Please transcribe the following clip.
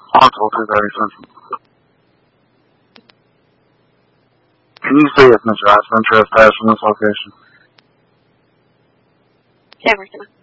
Hospital 230 Central. Can you see if Mr. Osmond trespassed from this location? Jefferson.